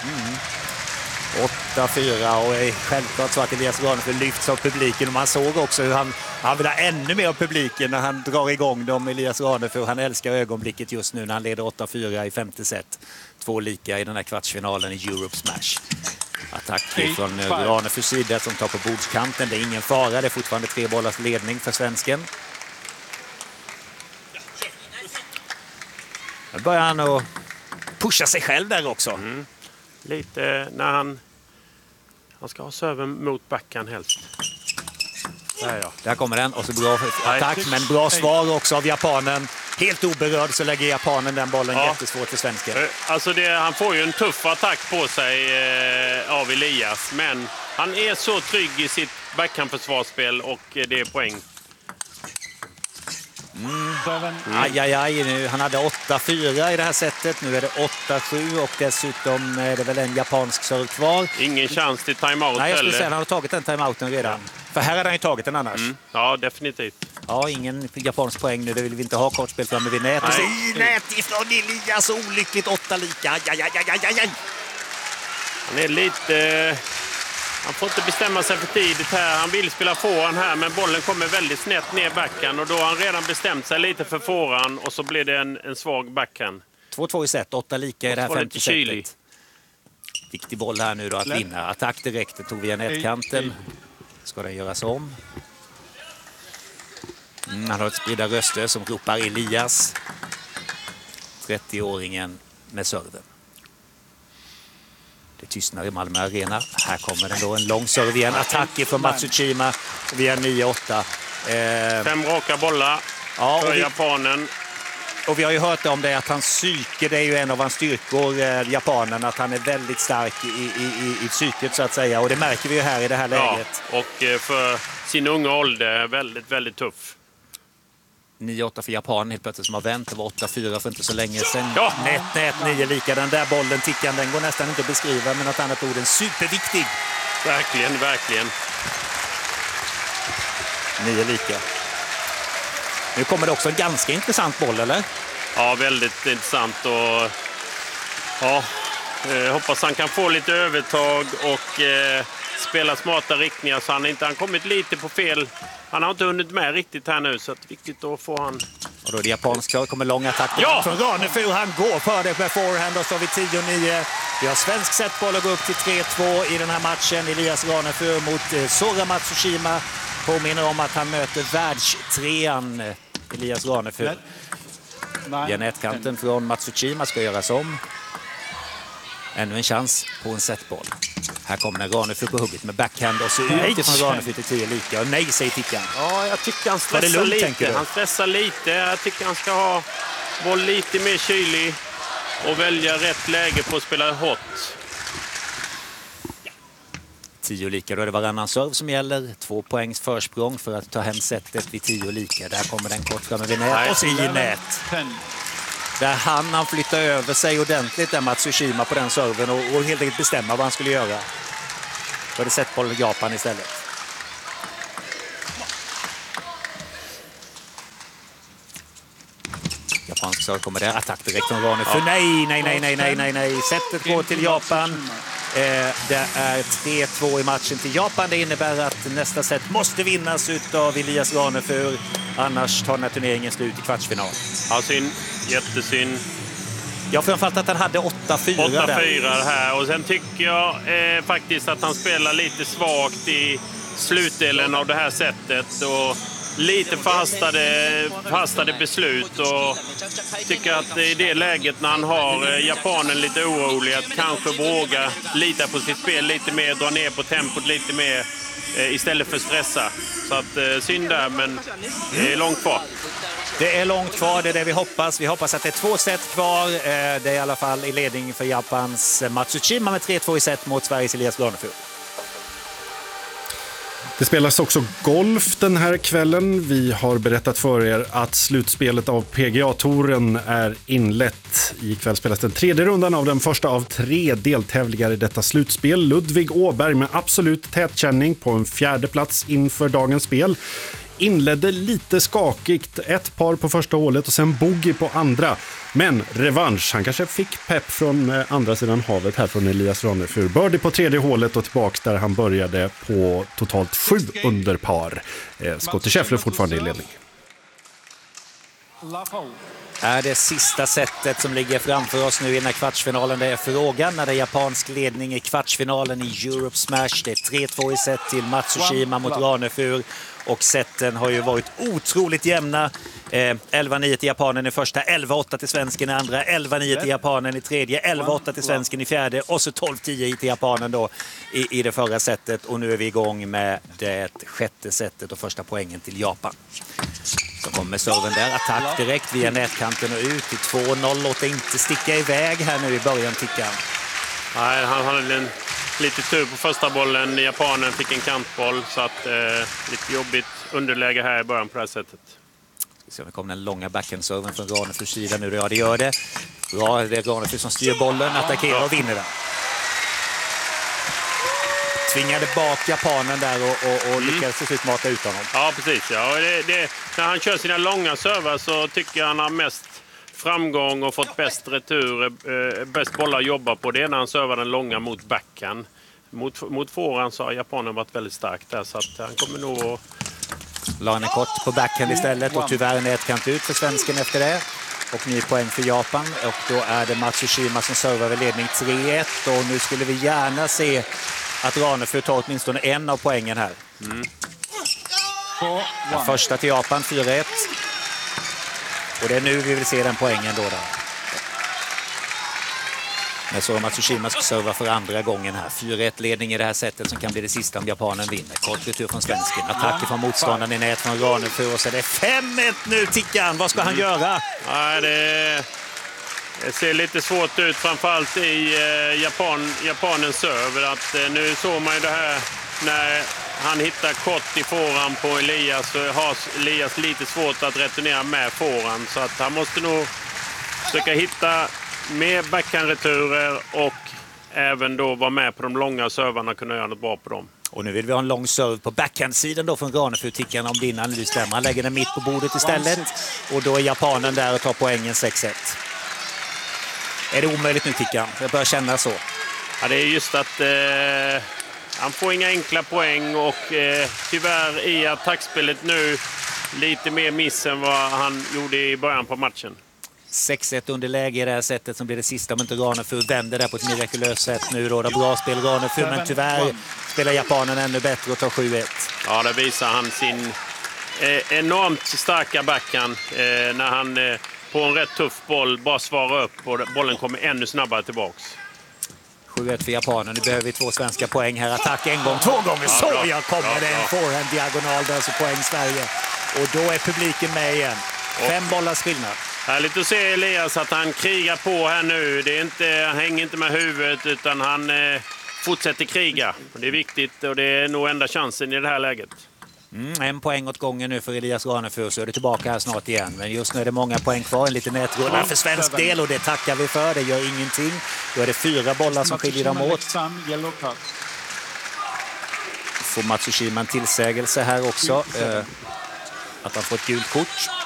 8-4 och är självklart så att Elias Ranefur lyfts av publiken. Och man såg också hur han vill ha ännu mer av publiken när han drar igång dem. Elias Ranefur, han älskar ögonblicket just nu när han leder 8-4 i 50 set. 2 lika i den här kvartsfinalen i Europe Smash. Attack från Ranefurs sida som tar på bordskanten. Det är ingen fara, det är fortfarande 3 bollars ledning för svensken. Nu börjar han att pusha sig själv där också. Lite när han ska ha serven mot backhand helst. Där kommer den och så bra attack, men bra svar också av japanen. Helt oberörd så lägger japanen den bollen jättesvårt för svensken. Alltså han får ju en tuff attack på sig av Elias, men han är så trygg i sitt backhandförsvarsspel och det är poäng. Aj, nu. Han hade 8-4 i det här sättet. Nu är det 8-7 och dessutom är det väl en japansk serve kvar. Ingen chans till timeout. Nej, jag skulle säga han har tagit den timeouten redan. För här hade han ju tagit den annars. Ja, definitivt. Ja, ingen japansk poäng nu. Det vill vi inte ha. Kortspel framme vid nät. I nät ifrån Elias. Olyckligt 8 lika. Aj. Han är lite... Han får inte bestämma sig för tidigt här. Han vill spela forehand här, men bollen kommer väldigt snett ner backhand. Och då har han redan bestämt sig lite för forehand och så blir det en svag backhand. 2-2 i set, 8 lika i det här femte setet. Viktig boll här nu då att vinna. Attack direkt, det tog via nätkanten. Ska den göras om? Han har ett spridda röster som ropar Elias. 30-åringen med serven. Det tystnar i Malmö Arena. Här kommer den då en lång serve igen. Attack från Matsushima via 9-8. 5 raka bollar för japanen. Och vi har ju hört om det att hans psyke, det är ju en av hans styrkor, japanen, att han är väldigt stark i psyket så att säga. Och det märker vi ju här i det här läget. Ja, och för sin unga ålder väldigt, väldigt tuff. 9-8 för japanen helt plötsligt som har vänt. Det var 8-4 för inte så länge sedan. Ja. Nät, 9 lika. Den där bollen, tickan, den går nästan inte att beskriva, men något annat ord, en superviktig. Verkligen, verkligen. 9 lika. Nu kommer det också en ganska intressant boll, eller? Ja, väldigt intressant. Och ja, hoppas han kan få lite övertag och spela smarta riktningar så han inte har kommit lite på fel. Han har inte hunnit med riktigt här nu, så det är viktigt att få han. Och då är det japansk kör, kommer lång attack från Ranefur. Han går för det med forehand och så har vi 10-9. Vi har svensk setboll och går upp till 3-2 i den här matchen. Elias Ranefur mot Sora Matsushima. Påminner om att han möter världstrean Elias Ranefur. Via nätkanten från Matsushima ska göras om. Ännu en chans på en setboll. Här kommer en Ranefur på hugget med backhand och så ut från Ranefur till 10 lika. Och nej, säger tickan. Ja, jag tycker han stressar lite. Han stressar lite. Jag tycker han ska ha boll lite mer kylig och välja rätt läge på att spela hot. 10 lika, då är det varannan serve som gäller. 2 poängs försprång för att ta hem setet vid 10 lika. Där kommer den kort framme vid nät och så i nät. Där han flyttar över sig ordentligt där Matsushima på den serven och helt enkelt bestämma vad han skulle göra. Då är det sett på Japan istället. Japansk serve kommer där. Attack direkt från Ranefur. Nej. Sättet går till Japan. Det är 3-2 i matchen till Japan. Det innebär att nästa set måste vinnas av Elias Ranefur. Annars tar den här turneringen slut i kvartsfinal. Ja, synd. Jättesynd. Ja, framförallt att han hade 8-4 8-4 här. Och sen tycker jag faktiskt att han spelar lite svagt i slutdelen av det här sättet. Och lite förhastade beslut. Och tycker att i det läget när han har japanen lite orolig att kanske våga lita på sitt spel lite mer, dra ner på tempot lite mer istället för stressa. Så att synd där, men det är långt kvar. Det är långt kvar, det är det vi hoppas. Vi hoppas att det är 2 set kvar. Det är i alla fall i ledning för Japans Matsushima med 3-2 i set mot Sveriges Elias Ranefur. Det spelas också golf den här kvällen. Vi har berättat för er att slutspelet av PGA-touren är inlett. Ikväll spelas den 3:e rundan av den första av 3 deltävlingar i detta slutspel. Ludvig Åberg med absolut tätkänning på en 4:e plats inför dagens spel. Inledde lite skakigt, ett par på första hålet och sen bogey på andra. Men revansch, han kanske fick pepp från andra sidan havet här från Elias Ranefur. Birdie på 3:e hålet och tillbaka där han började på totalt 7 under par. Scottie Scheffler fortfarande i ledning. Är det sista setet som ligger framför oss nu i den här kvartsfinalen? Det är frågan när det är japansk ledning i kvartsfinalen i Europe Smash. Det är 3-2 i set till Matsushima mot Ranefur. Och seten har ju varit otroligt jämna. 11-9 till japanen i första, 11-8 till svensken i andra, 11-9 till japanen i tredje, 11-8 till svensken i fjärde och så 12-10 till japanen då i det förra setet. Och nu är vi igång med det 6:e setet och första poängen till Japan. Så kommer serven där, attack direkt via nätkanten och ut till 2-0. Låt inte sticka iväg här nu i början, tickan. Nej, han hade lite tur på första bollen. Japanen fick en kantboll så att lite jobbigt underläge här i början på det här sättet. Så nu kommer den långa backhandserven från Ranefyrs sida nu. Ja, det gör det. Bra, det är Ranefyr som styr bollen, attackerar och vinner den. Tvingade bak japanen där och lyckades till slut mata ut honom. Ja, precis. Ja. När han kör sina långa servar så tycker jag han har mest framgång och fått bäst retur, bäst bollar att jobba på. Det är när han servar den långa mot backhand. Mot forehand så har japanen varit väldigt stark där, så att han kommer nog att... La han kort på backhand istället och tyvärr en nätkant ut för svensken efter det. Och ny poäng för Japan, och då är det Matsushima som servar vid ledning 3-1, och nu skulle vi gärna se att Ranefyr tar åtminstone en av poängen här. Den första till Japan, 4-1. Och det är nu vi vill se den poängen då. Men så Matsushima ska serva för andra gången här. 4-1 ledning i det här sättet som kan bli det sista om japanen vinner. Kort retur från svensken. Attack från motståndaren i nät från Ranefyr. Och så är det 5-1 nu, Tickan. Vad ska han göra? Nej, det ser lite svårt ut, framförallt i japanens server. Att nu såg man ju det här när han hittar kort i forehand på Elias, så har Elias lite svårt att returnera med forehand. Så att han måste nog försöka hitta mer backhandreturer och även då vara med på de långa servarna och kunna göra något bra på dem. Och nu vill vi ha en lång serve på backhandsidan då från Ranefyr, Tickan, om din analys stämmer. Han lägger den mitt på bordet istället, och då är japanen där och tar poängen 6-1. Är det omöjligt nu, Tickan? Jag börjar känna så. Ja, det är just att han får inga enkla poäng, och tyvärr i attackspelet nu lite mer miss än vad han gjorde i början på matchen. 6-1 underläge i det här sättet som blir det sista om inte Ranefyr vänder där på ett mirakulöst sätt nu då. Det är bra spel Ranefyr, men tyvärr spelar japanen ännu bättre och tar 7-1. Ja, där visar han sin enormt starka backhand när han på en rätt tuff boll bara svarar upp och bollen kommer ännu snabbare tillbaks. 7-1 för japanen. Nu behöver vi 2 svenska poäng här. Attack en gång, 2 gånger. Så jag kommer det en forehand diagonal där, så poäng Sverige. Och då är publiken med igen. 5 bollars skillnad. Härligt att se Elias att han krigar på här nu. Det är inte, han hänger inte med huvudet, utan han fortsätter kriga. Och det är viktigt, och det är nog enda chansen i det här läget. 1 poäng åt gången nu för Elias Ranefyr, så är det tillbaka här snart igen. Men just nu är det många poäng kvar, en liten nätrulla för svensk del, och det tackar vi för. Det gör ingenting. Då är det 4 bollar som skiljer dem åt. Får Matsushima en tillsägelse här också. Att han får ett gult kort.